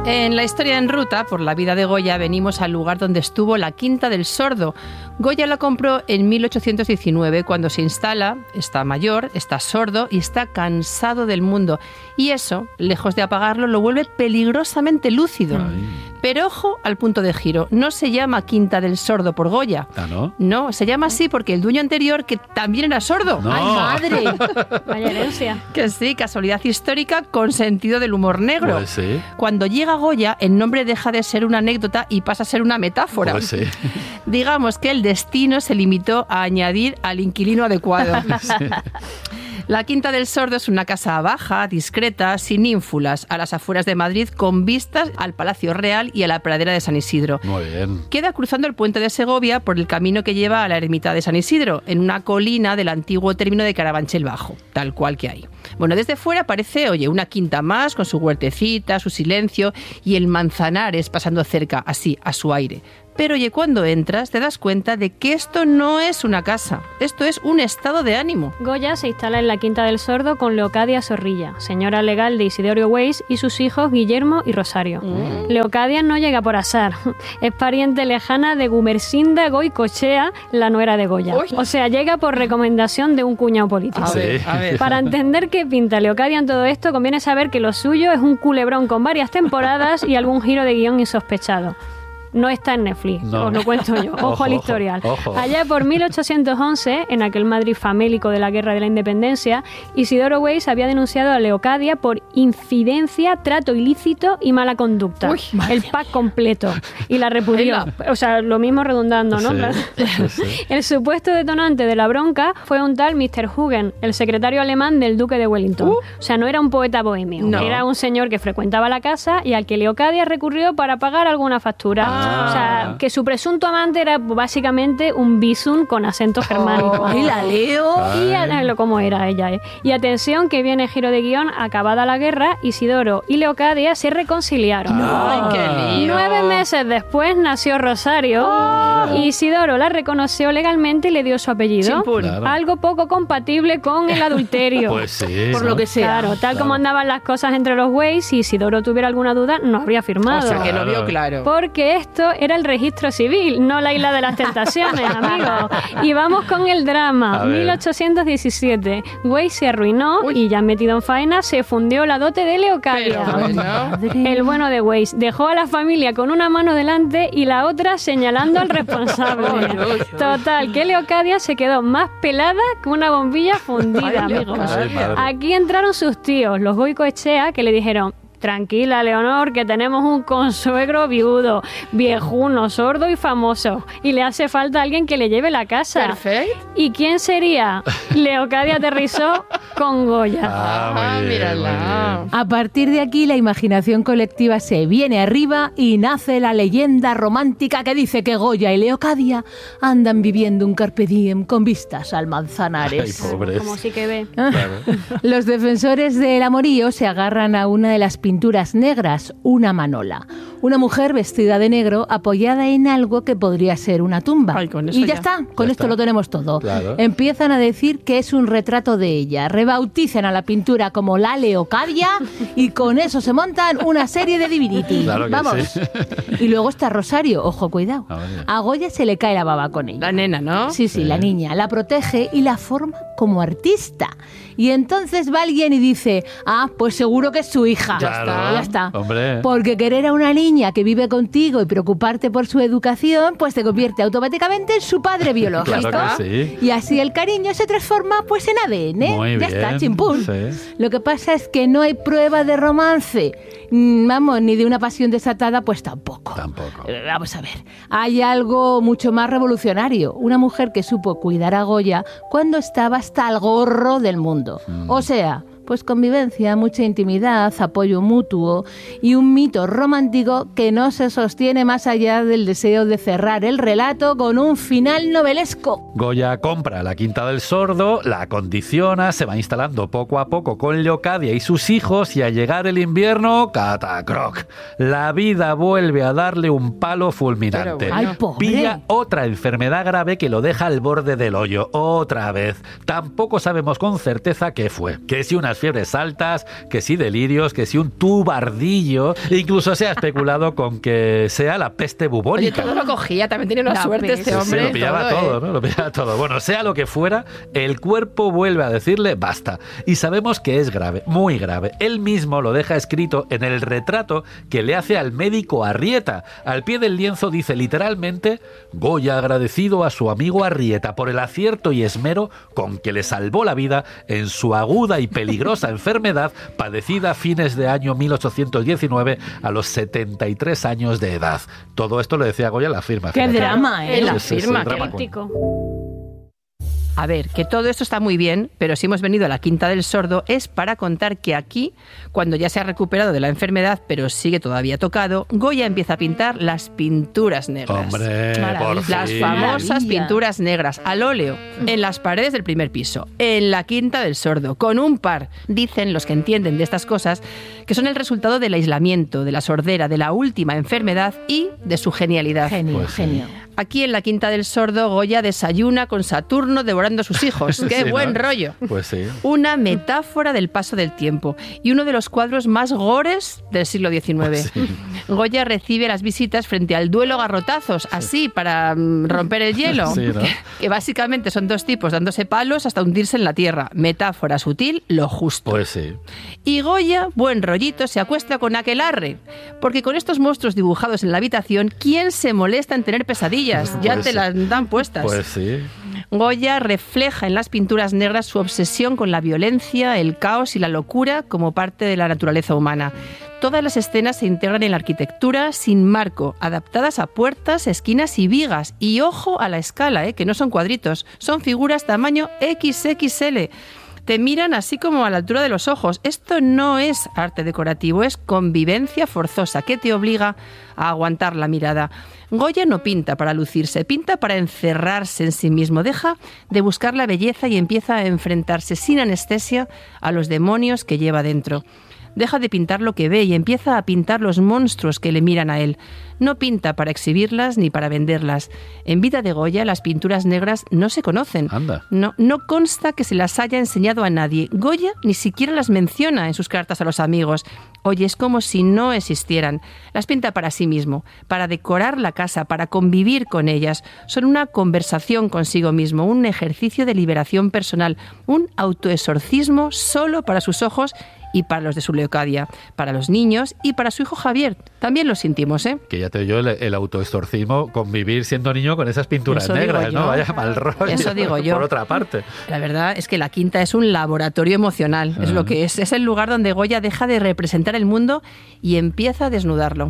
En la historia en ruta, por la vida de Goya, venimos al lugar donde estuvo la Quinta del Sordo. Goya la compró en 1819, cuando se instala, está mayor, está sordo y está cansado del mundo. Y eso, lejos de apagarlo, lo vuelve peligrosamente lúcido. Ay. Pero ojo al punto de giro, no se llama Quinta del Sordo por Goya. ¿Ah, no? No, se llama así porque el dueño anterior, que también era sordo. No. ¡Ay, madre! Vaya herencia. Que sí, casualidad histórica con sentido del humor negro. Pues sí. Cuando llega Goya, el nombre deja de ser una anécdota y pasa a ser una metáfora. Pues sí. Digamos que el destino se limitó a añadir al inquilino adecuado. Sí. La Quinta del Sordo es una casa baja, discreta, sin ínfulas, a las afueras de Madrid, con vistas al Palacio Real y a la pradera de San Isidro. Muy bien. Queda cruzando el puente de Segovia por el camino que lleva a la ermita de San Isidro, en una colina del antiguo término de Carabanchel Bajo, tal cual que hay. Bueno, desde fuera parece, una quinta más, con su huertecita, su silencio y el Manzanares pasando cerca, así, a su aire. Pero cuando entras te das cuenta de que esto no es una casa, esto es un estado de ánimo. Goya se instala en la Quinta del Sordo con Leocadia Zorrilla, señora legal de Isidoro Weiss, y sus hijos Guillermo y Rosario. Leocadia no llega por azar, es pariente lejana de Gumersinda Goicoechea, la nuera de Goya. Uy. O sea, llega por recomendación de un cuñado político. A ver. Para entender qué pinta Leocadia en todo esto, conviene saber que lo suyo es un culebrón con varias temporadas y algún giro de guión insospechado. No está en Netflix, No. os lo cuento yo. Ojo al historial. Ojo. Allá por 1811, en aquel Madrid famélico de la Guerra de la Independencia, Isidoro Weiss había denunciado a Leocadia por infidencia, trato ilícito y mala conducta. Uy, el pack completo. Y la repudió. O sea, lo mismo redundando, ¿no? Sí. El supuesto detonante de la bronca fue un tal Mr. Hugen, el secretario alemán del duque de Wellington. O sea, no era un poeta bohemio. No. Era un señor que frecuentaba la casa y al que Leocadia recurrió para pagar alguna factura. O sea, que su presunto amante era básicamente un bisún con acento germánico. ¡Ay, la leo! ¿Cómo era ella? Y atención, que viene giro de guión, acabada la guerra, Isidoro y Leocadia se reconciliaron. ¡Ay, qué lío! 9 meses después nació Rosario. Isidoro la reconoció legalmente y le dio su apellido. Chimpún. Claro. Algo poco compatible con el adulterio. Pues sí. Por ¿no? lo que sea. Claro, tal como andaban las cosas entre los Weiss, si Isidoro tuviera alguna duda, no habría firmado. O sea, que lo vio claro. Porque esto era el registro civil, no la isla de las tentaciones, amigos. Y vamos con el drama. A ver. 1817. Weiss se arruinó y ya metido en faena se fundió la dote de Leocadia. Pero bueno. El bueno de Weiss dejó a la familia con una mano delante y la otra señalando al responsable. Total, que Leocadia se quedó más pelada que una bombilla fundida, Ay, amigos. Ay, madre. Aquí entraron sus tíos, los Goicoechea, que le dijeron: tranquila, Leonor, que tenemos un consuegro viudo, viejuno, sordo y famoso. Y le hace falta alguien que le lleve la casa. Perfecto. ¿Y quién sería? Leocadia aterrizó con Goya. Ah, muy bien, mírala. muy bien. A partir de aquí, la imaginación colectiva se viene arriba y nace la leyenda romántica que dice que Goya y Leocadia andan viviendo un carpe diem con vistas al Ay, Manzanares. pobres. Como sí que ve. Claro. Los defensores del amorío se agarran a una de las pinturas negras, una manola. Una mujer vestida de negro apoyada en algo que podría ser una tumba. Ay, con eso y ya ya. está, con Ya esto está. lo tenemos todo. Claro. Empiezan a decir que es un retrato de ella, rebautizan a la pintura como la Leocadia y con eso se montan una serie de divinity. Claro que Vamos. sí. Y luego está Rosario, ojo, cuidado. Ah, vale. A Goya se le cae la baba con ella. La nena, ¿no? Sí, sí, la niña. La protege y la forma como artista. Y entonces va alguien y dice: ah, pues seguro que es su hija. Claro. Ya está. Hombre. Porque querer a una niña que vive contigo y preocuparte por su educación, pues te convierte automáticamente en su padre biológico. Claro que sí. Y así el cariño se transforma pues en ADN. Muy ya bien. está, chimpún. Sí. Lo que pasa es que no hay prueba de romance. Vamos, ni de una pasión desatada, pues tampoco. Tampoco. Vamos a ver, hay algo mucho más revolucionario. Una mujer que supo cuidar a Goya cuando estaba hasta el gorro del mundo. O sea, pues convivencia, mucha intimidad, apoyo mutuo y un mito romántico que no se sostiene más allá del deseo de cerrar el relato con un final novelesco. Goya compra la Quinta del Sordo, la acondiciona, se va instalando poco a poco con Leocadia y sus hijos y al llegar el invierno, catacroc. La vida vuelve a darle un palo fulminante. Pero Ay, pobre. Pilla otra enfermedad grave que lo deja al borde del hoyo. Otra vez. Tampoco sabemos con certeza qué fue. Que si una unas fiebres altas, que sí delirios, que sí un tubardillo. Incluso se ha especulado con que sea la peste Oye, bubónica. todo lo cogía, también tenía una La suerte peste. este Sí, hombre. lo pillaba todo, ¿eh? ¿no? Lo pillaba todo. Bueno, sea lo que fuera, el cuerpo vuelve a decirle basta. Y sabemos que es grave, muy grave. Él mismo lo deja escrito en el retrato que le hace al médico Arrieta. Al pie del lienzo dice literalmente: Goya agradecido a su amigo Arrieta por el acierto y esmero con que le salvó la vida en su aguda y peligrosa enfermedad padecida a fines de año 1819 a los 73 años de edad. Todo esto lo decía Goya en la firma. Qué fíjate. drama, ¿eh? En la Sí, sí, sí, firma, drama Críptico. A ver, que todo esto está muy bien, pero si hemos venido a la Quinta del Sordo es para contar que aquí, cuando ya se ha recuperado de la enfermedad, pero sigue todavía tocado, Goya empieza a pintar las pinturas negras. Hombre, por Maravilla. Las fin. famosas Maravilla. pinturas negras al óleo en las paredes del primer piso, en la Quinta del Sordo, con un par. Dicen los que entienden de estas cosas que son el resultado del aislamiento, de la sordera, de la última enfermedad y de su genialidad. Genio, Pues sí. genio. Aquí en la Quinta del Sordo, Goya desayuna con Saturno devorando a sus hijos. ¡Qué Sí, buen ¿no? rollo! Pues sí. Una metáfora del paso del tiempo y uno de los cuadros más gores del siglo XIX. Goya recibe las visitas frente al duelo a garrotazos, así, para romper el hielo, Sí, ¿no? que básicamente son dos tipos dándose palos hasta hundirse en la tierra. Metáfora sutil, lo justo. Pues sí. Y Goya, buen rollito, se acuesta con aquelarre, porque con estos monstruos dibujados en la habitación, ¿quién se molesta en tener pesadillas? Ya Pues te sí. las dan puestas. Pues sí. Goya refleja en las pinturas negras su obsesión con la violencia, el caos y la locura como parte de la naturaleza humana. Todas las escenas se integran en la arquitectura sin marco, adaptadas a puertas, esquinas y vigas. Y ojo a la escala, que no son cuadritos, son figuras tamaño XXL. Te miran así como a la altura de los ojos. Esto no es arte decorativo, es convivencia forzosa que te obliga a aguantar la mirada. Goya no pinta para lucirse, pinta para encerrarse en sí mismo. Deja de buscar la belleza y empieza a enfrentarse sin anestesia a los demonios que lleva dentro. Deja de pintar lo que ve y empieza a pintar los monstruos que le miran a él. No pinta para exhibirlas ni para venderlas. En vida de Goya, las pinturas negras no se conocen. Anda. No consta que se las haya enseñado a nadie. Goya ni siquiera las menciona en sus cartas a los amigos. Oye, es como si no existieran. Las pinta para sí mismo, para decorar la casa, para convivir con ellas. Son una conversación consigo mismo, un ejercicio de liberación personal, un autoexorcismo solo para sus ojos y para los de su Leocadia, para los niños y para su hijo Javier. También lo sentimos, ¿eh? Que ya te digo el autoexorcismo, convivir siendo niño con esas pinturas Eso digo negras, yo. ¿no? Vaya mal rollo. Eso digo yo. Por otra parte. La verdad es que la Quinta es un laboratorio emocional, es lo que es. Es el lugar donde Goya deja de representar el mundo y empieza a desnudarlo.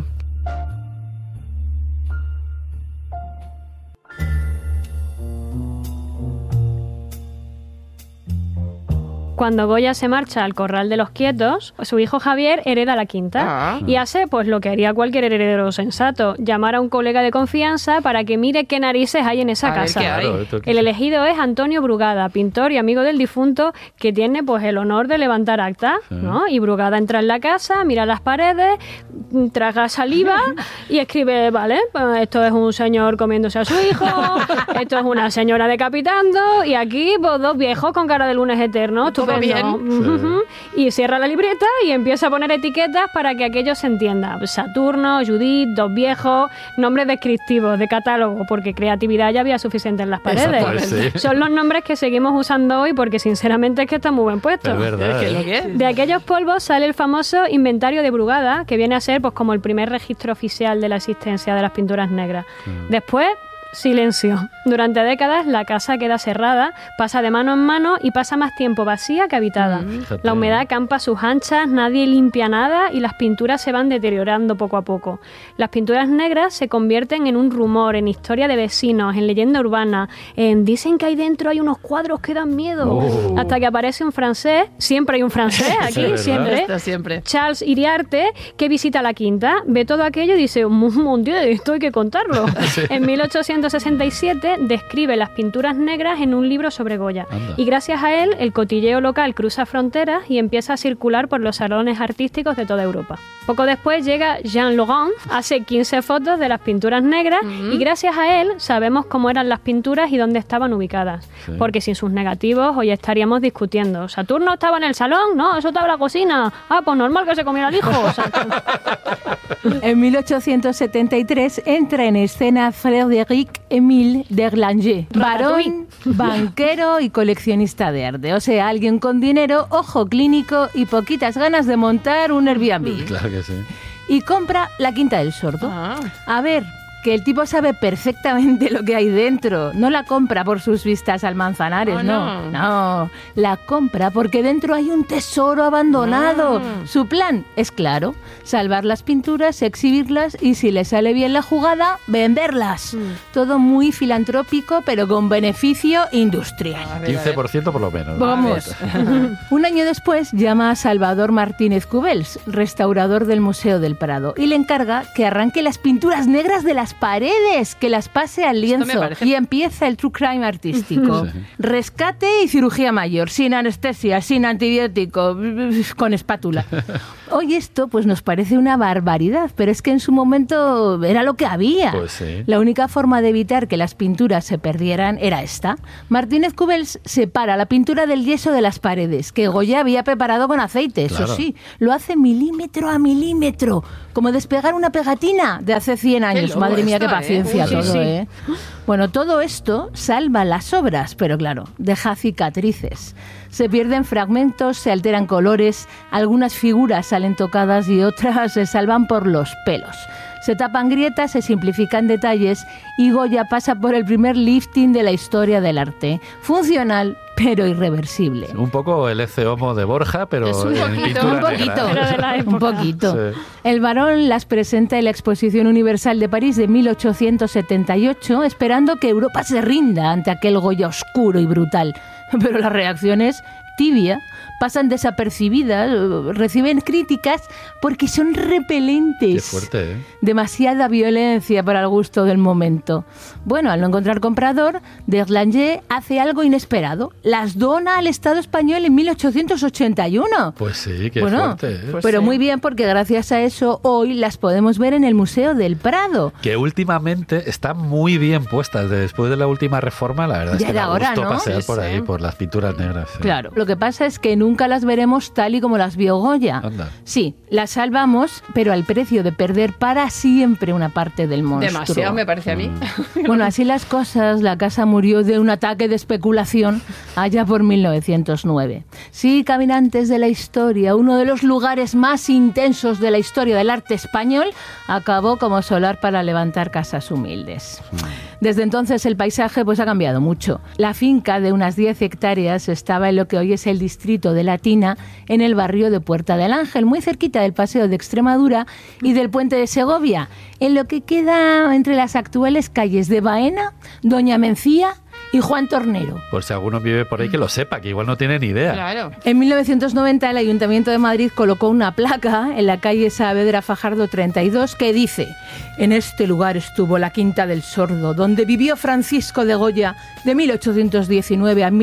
Cuando Goya se marcha al Corral de los Quietos, su hijo Javier hereda la quinta Ah. y hace pues lo que haría cualquier heredero sensato, llamar a un colega de confianza para que mire qué narices hay en esa A ver casa. qué hay. Claro, esto que- El elegido es Antonio Brugada, pintor y amigo del difunto, que tiene pues el honor de levantar acta, ¿no? Y Brugada entra en la casa, mira las paredes, traga saliva y escribe, vale, pues esto es un señor comiéndose a su hijo, esto es una señora decapitando y aquí pues dos viejos con cara de lunes eterno, Todo estupendo. bien. Ujú. Y cierra la libreta y empieza a poner etiquetas para que aquello se entienda. Saturno, Judith, dos viejos, nombres descriptivos de catálogo, porque creatividad ya había suficiente en las paredes. Exactamente. Sí. Son los nombres que seguimos usando hoy porque sinceramente es que están muy bien puestos. Es verdad. ¿Qué es lo que es? De aquellos polvos sale el famoso inventario de Brugada, que viene a ser pues como el primer registro oficial de la existencia de las pinturas negras. Después, silencio. Durante décadas la casa queda cerrada, pasa de mano en mano y pasa más tiempo vacía que habitada. Fíjate. La humedad campa a sus anchas, nadie limpia nada y las pinturas se van deteriorando poco a poco. Las pinturas negras se convierten en un rumor, en historia de vecinos, en leyenda urbana, en dicen que ahí dentro hay unos cuadros que dan miedo. Oh. Hasta que aparece un francés, siempre hay un francés Sí, aquí, ¿verdad? siempre. Esto siempre. Charles Iriarte, que visita la quinta, ve todo aquello y dice, mon Dieu, esto hay que contarlo. En 1867 describe las pinturas negras en un libro sobre Goya. Anda. Y gracias a él, el cotilleo local cruza fronteras y empieza a circular por los salones artísticos de toda Europa. Poco después llega Jean Laurent, hace 15 fotos de las pinturas negras y gracias a él sabemos cómo eran las pinturas y dónde estaban ubicadas. Sí. Porque sin sus negativos hoy estaríamos discutiendo. ¿Saturno estaba en el salón? No, eso estaba en la cocina. Ah, pues normal que se comiera el hijo. En 1873 entra en escena Frédéric Émile d'Erlanger, varón, banquero y coleccionista de arte. O sea, alguien con dinero, ojo clínico y poquitas ganas de montar un Airbnb. Claro que sí. Y compra la Quinta del Sordo. Ah. A ver, que el tipo sabe perfectamente lo que hay dentro. No la compra por sus vistas al Manzanares, Oh, no. no. No, la compra porque dentro hay un tesoro abandonado. Su plan es claro, salvar las pinturas, exhibirlas y si le sale bien la jugada, venderlas. Todo muy filantrópico, pero con beneficio industrial. A ver, a ver. 15% por lo menos. Vamos. Un año después llama a Salvador Martínez Cubels, restaurador del Museo del Prado, y le encarga que arranque las pinturas negras de las paredes, que las pase al me lienzo. parece- Y empieza el true crime artístico. Sí. Rescate y cirugía mayor, sin anestesia, sin antibiótico, con espátula. Hoy esto pues nos parece una barbaridad, pero es que en su momento era lo que había. Pues sí. La única forma de evitar que las pinturas se perdieran era esta. Martínez Cubels separa la pintura del yeso de las paredes, que Goya había preparado con aceite, Claro. eso sí. Lo hace milímetro a milímetro, como despegar una pegatina de hace 100 años. loco Madre mía, qué esto, ¿eh? paciencia Uy, todo, sí, sí. ¿eh? Bueno, todo esto salva las obras, pero claro, deja cicatrices. Se pierden fragmentos, se alteran colores, algunas figuras salen tocadas y otras se salvan por los pelos. Se tapan grietas, se simplifican detalles y Goya pasa por el primer lifting de la historia del arte. Funcional, pero irreversible. Un poco el Ecce Homo de Borja, pero Es un en poquito, pintura Un negra. poquito, Pero de la época. un poquito. Sí. El varón las presenta en la Exposición Universal de París de 1878, esperando que Europa se rinda ante aquel Goya oscuro y brutal. Pero la reacción es tibia, pasan desapercibidas, reciben críticas porque son repelentes. Qué fuerte, ¿eh? Demasiada violencia para el gusto del momento. Bueno, al no encontrar comprador, d'Erlanger hace algo inesperado. Las dona al Estado español en 1881. Pues sí, qué Bueno, fuerte, ¿eh? pues pero sí. muy bien, porque gracias a eso hoy las podemos ver en el Museo del Prado. Que últimamente están muy bien puestas. Después de la última reforma, la verdad es Ya que era da hora, gusto ¿no? pasear Sí, por sí. ahí, por las pinturas negras. sí. Claro, lo que pasa es que nunca las veremos tal y como las vio Goya. Anda. Sí, las salvamos, pero al precio de perder para siempre una parte del monstruo. Demasiado me parece a mí. Bueno, así las cosas, la casa murió de un ataque de especulación allá por 1909. Sí, caminantes de la historia, uno de los lugares más intensos de la historia del arte español, acabó como solar para levantar casas humildes. Desde entonces el paisaje pues ha cambiado mucho. La finca de unas 10 hectáreas estaba en lo que hoy es el distrito de Latina, en el barrio de Puerta del Ángel, muy cerquita del Paseo de Extremadura y del Puente de Segovia, en lo que queda entre las actuales calles de Baena, Doña Mencía y Juan Tornero. Por si alguno vive por ahí que lo sepa, que igual no tiene ni idea. Claro. En 1990 el Ayuntamiento de Madrid colocó una placa en la calle Saavedra Fajardo 32 que dice: en este lugar estuvo la Quinta del Sordo, donde vivió Francisco de Goya de 1819 a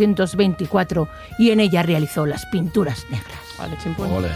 1824 y en ella realizó las pinturas negras. Vale, chimpún. Ole.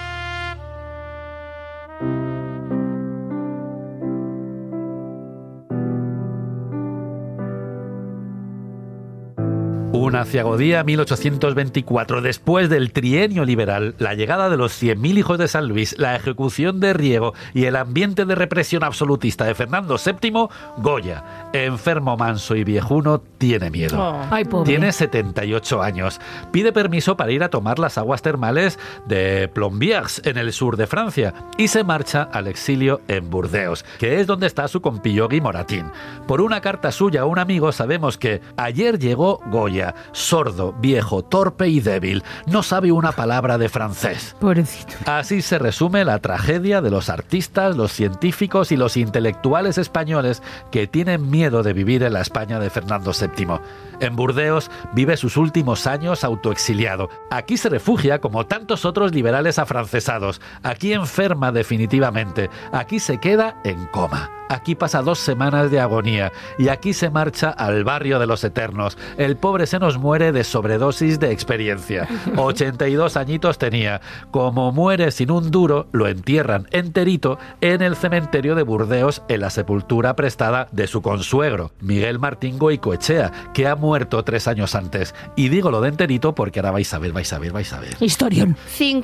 Un aciagodía 1824, después del trienio liberal, la llegada de los 100.000 hijos de San Luis, la ejecución de Riego y el ambiente de represión absolutista de Fernando VII, Goya, enfermo, manso y viejuno, tiene miedo. Oh. Ay, pobre. Tiene 78 años. Pide permiso para ir a tomar las aguas termales de Plombières, en el sur de Francia, y se marcha al exilio en Burdeos, que es donde está su compillo Moratín. Por una carta suya a un amigo sabemos que ayer llegó Goya. sordo, viejo, torpe y débil. No sabe una palabra de francés. Pobrecito. Así se resume la tragedia de los artistas, los científicos y los intelectuales españoles que tienen miedo de vivir en la España de Fernando VII. En Burdeos vive sus últimos años autoexiliado. Aquí se refugia como tantos otros liberales afrancesados. Aquí enferma definitivamente. Aquí se queda en coma. Aquí pasa 2 semanas de agonía y aquí se marcha al barrio de los eternos. El pobre se nos muere de sobredosis de experiencia. 82 añitos tenía. Como muere sin un duro, lo entierran enterito en el cementerio de Burdeos en la sepultura prestada de su consuegro, Miguel Martín Goicoechea, que ha muerto 3 años antes. Y digo lo de enterito porque ahora vais a ver. Historión.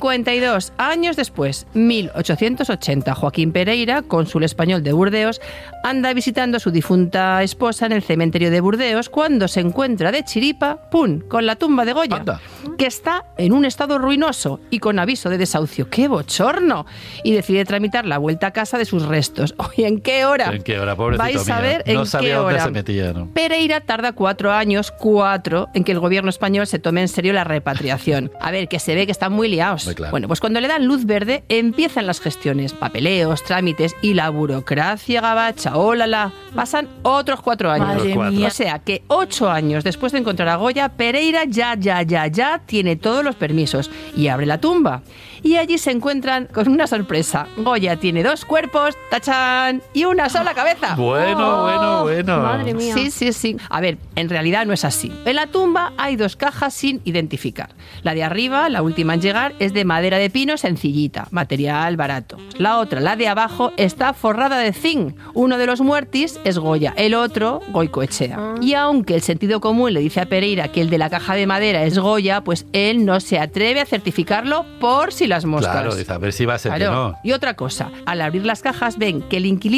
52 años después, 1880, Joaquín Pereira, cónsul español de Burdeos, anda visitando a su difunta esposa en el cementerio de Burdeos cuando se encuentra de chiripa, ¡pum!, con la tumba de Goya, Anda. que está en un estado ruinoso y con aviso de desahucio. ¡Qué bochorno! Y decide tramitar la vuelta a casa de sus restos. Oye, ¿en qué hora? ¿En qué hora, pobrecito Vais a mío? ver en No sabía qué dónde hora. se metía, ¿no? Pereira tarda 4 años, en que el gobierno español se tome en serio la repatriación. A ver, que se ve que están muy liados. Muy claro. Bueno, pues cuando le dan luz verde, empiezan las gestiones, papeleos, trámites y la burocracia gabacha. ¡Ólala! Pasan otros 4 años. Madre cuatro. mía. O sea que 8 años después de encontrar a Goya, Pereira ya tiene todos los permisos y abre la tumba. Y allí se encuentran con una sorpresa. Goya tiene 2 cuerpos, ¡tachán!, y una sola cabeza. Bueno. Madre mía. Sí. A ver, en realidad no es así. En la tumba hay 2 cajas sin identificar. La de arriba, la última en llegar, es de madera de pino sencillita, material barato. La otra, la de abajo, está forrada de zinc. Uno de los muertis es Goya, el otro, Goicoechea. Y aunque el sentido común le dice a Pereira que el de la caja de madera es Goya, pues él no se atreve a certificarlo por si las moscas. Claro, dice, a ver si va a ser que no. Y otra cosa, al abrir las cajas ven que el inquilino